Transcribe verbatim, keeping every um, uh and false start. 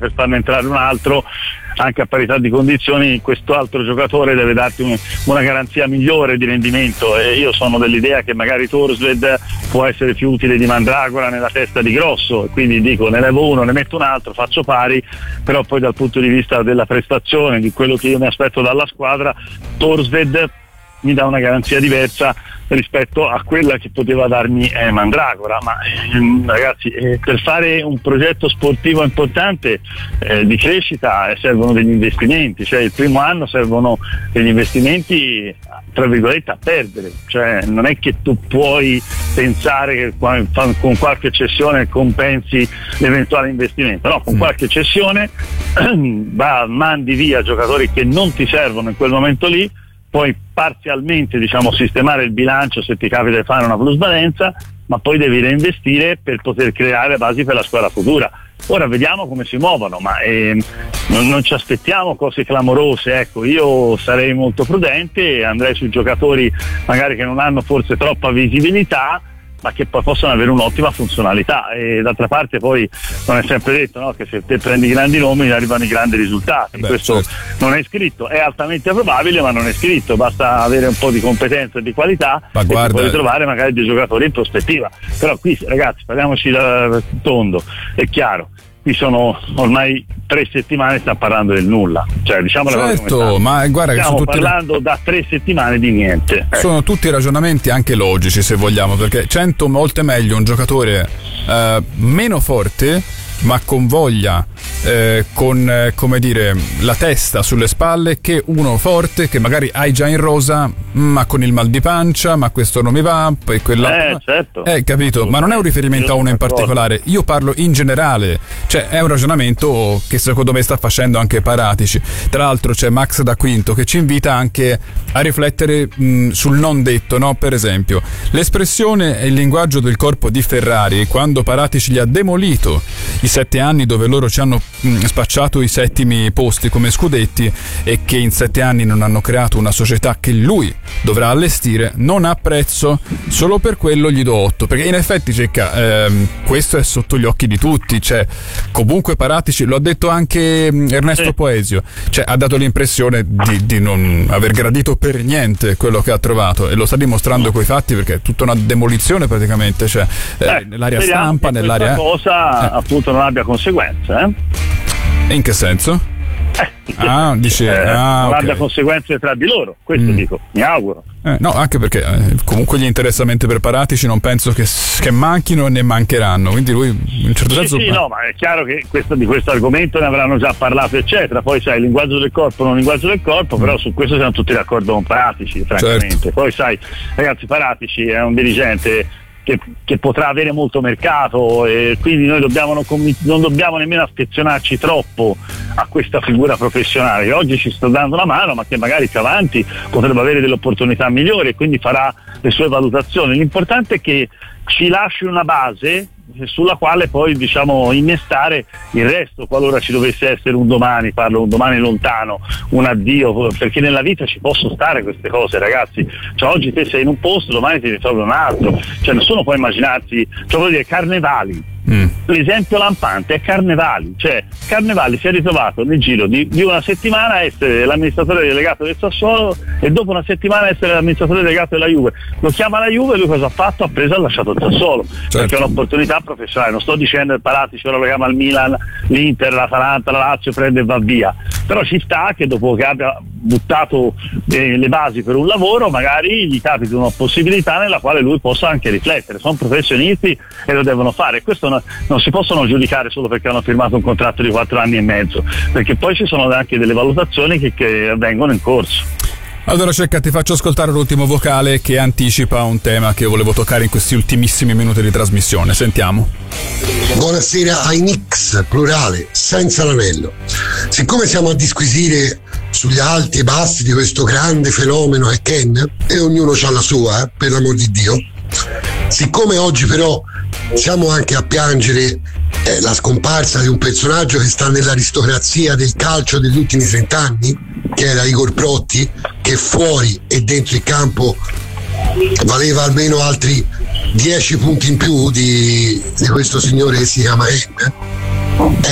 per farne entrare un altro, anche a parità di condizioni, questo altro giocatore deve darti un, una garanzia migliore di rendimento, e io sono dell'idea che magari Thorstvedt può essere più utile di Mandragora nella testa di Grosso, e quindi dico ne levo uno, ne metto un altro, faccio pari, però poi dal punto di vista della prestazione, di quello che io mi aspetto dalla squadra, Thorstvedt mi dà una garanzia diversa rispetto a quella che poteva darmi eh, Mandragora. Ma ehm, ragazzi, eh, per fare un progetto sportivo importante eh, di crescita eh, servono degli investimenti, cioè il primo anno servono degli investimenti tra virgolette a perdere, cioè non è che tu puoi pensare che con qualche cessione compensi l'eventuale investimento, no, con qualche cessione va, mandi via giocatori che non ti servono in quel momento lì, puoi parzialmente, diciamo, sistemare il bilancio se ti capita di fare una plusvalenza, ma poi devi reinvestire per poter creare basi per la squadra futura. Ora vediamo come si muovono, ma eh, non, non ci aspettiamo cose clamorose, ecco. Io sarei molto prudente e andrei sui giocatori magari che non hanno forse troppa visibilità, ma che poi possono avere un'ottima funzionalità. E d'altra parte poi non è sempre detto, no, che se te prendi grandi nomi arrivano i grandi risultati. Beh, questo certo. Non è scritto, è altamente probabile, ma non è scritto, basta avere un po' di competenza e di qualità, ma e guarda, puoi trovare magari dei giocatori in prospettiva. Però qui, ragazzi, parliamoci da tondo, è chiaro, qui sono ormai tre settimane, stiamo parlando del nulla, cioè diciamo certo, ma guarda, stiamo che sono tutti parlando da tre settimane di niente. Sono eh. tutti ragionamenti anche logici, se vogliamo, perché cento volte meglio un giocatore eh, meno forte ma con voglia, eh, con eh, come dire la testa sulle spalle, che uno forte che magari hai già in rosa ma con il mal di pancia, ma questo non mi va, poi quella eh, certo. eh capito, ma non è un riferimento a uno in particolare, io parlo in generale, cioè è un ragionamento che secondo me sta facendo anche Paratici. Tra l'altro c'è Max da Quinto che ci invita anche a riflettere mh, sul non detto, no? Per esempio l'espressione e il linguaggio del corpo di Ferrari quando Paratici gli ha demolito i sette anni dove loro ci hanno mh, spacciato i settimi posti come scudetti e che in sette anni non hanno creato una società che lui dovrà allestire, non ha prezzo, solo per quello gli do otto, perché in effetti Cecca, ehm, questo è sotto gli occhi di tutti, cioè comunque Paratici, lo ha detto anche Ernesto eh. Poesio, cioè ha dato l'impressione di, di non aver gradito per niente quello che ha trovato, e lo sta dimostrando coi fatti, perché è tutta una demolizione praticamente, cioè eh, nell'area stampa, nell'area cosa eh. appunto non abbia conseguenze, eh? E in che senso? Eh, ah, dice, eh, ah, non okay. abbia conseguenze tra di loro, questo mm. dico, mi auguro. Eh, no, anche perché eh, comunque gli interessamenti per Paratici non penso che, che manchino né mancheranno, quindi lui in un certo sì, senso... Sì, no, ma è chiaro che questo, di questo argomento ne avranno già parlato, eccetera. Poi sai, il linguaggio del corpo, non il linguaggio del corpo, mm. però su questo siamo tutti d'accordo con Paratici, francamente. Certo. Poi sai, ragazzi, Paratici è un dirigente Che, che potrà avere molto mercato, e quindi noi dobbiamo non, non dobbiamo nemmeno affezionarci troppo a questa figura professionale che oggi ci sta dando la mano, ma che magari più avanti potrebbe avere delle opportunità migliori e quindi farà le sue valutazioni. L'importante è che ci lasci una base sulla quale poi, diciamo, innestare il resto qualora ci dovesse essere un domani, parlo un domani lontano, un addio, perché nella vita ci possono stare queste cose, ragazzi, cioè oggi te sei in un posto, domani ti ritrovi un altro, cioè nessuno può immaginarsi, cioè voglio dire, Carnevali, mm. l'esempio lampante è Carnevali, cioè Carnevali si è ritrovato nel giro di, di una settimana a essere l'amministratore delegato del Sassuolo e dopo una settimana a essere l'amministratore delegato della Juve. Lo chiama la Juve e lui cosa ha fatto? Ha preso e ha lasciato il Sassuolo, certo. Perché è un'opportunità professionale. Non sto dicendo il Paratici ora lo chiama il Milan, l'Inter, l'Atalanta, la Lazio, prende e va via, però ci sta che dopo che abbia buttato eh, le basi per un lavoro magari gli capita una possibilità nella quale lui possa anche riflettere. Sono professionisti e lo devono fare, questo no, non si possono giudicare solo perché hanno firmato un contratto di quattro anni e mezzo, perché poi ci sono anche delle valutazioni che, che avvengono in corso. Allora Cecca, ti faccio ascoltare l'ultimo vocale che anticipa un tema che volevo toccare in questi ultimissimi minuti di trasmissione. Sentiamo. Buonasera ai Knicks, plurale, senza l'anello. Siccome siamo a disquisire sugli alti e bassi di questo grande fenomeno è Ken, e ognuno ha la sua, eh, per l'amor di Dio, siccome oggi però siamo anche a piangere eh, la scomparsa di un personaggio che sta nell'aristocrazia del calcio degli ultimi trent'anni, che era Igor Protti, che fuori e dentro il campo valeva almeno altri dieci punti in più di, di questo signore che si chiama Ken.